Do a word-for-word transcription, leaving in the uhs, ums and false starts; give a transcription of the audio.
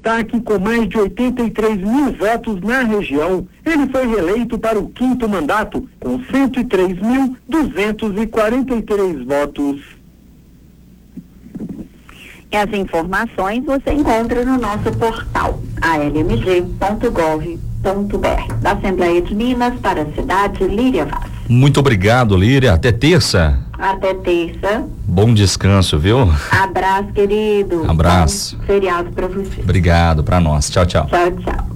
destaque com mais de oitenta e três mil votos na região. Ele foi reeleito para o quinto mandato, com cento e três mil duzentos e quarenta e três votos. E as informações você encontra no nosso portal a l m g ponto gov ponto b r, da Assembleia de Minas para a cidade Líria Vaz. Muito obrigado, Líria. Até terça. Até terça. Bom descanso, viu? Abraço, querido. Abraço. Bom feriado para você. Obrigado, para nós. Tchau, tchau. Tchau, tchau.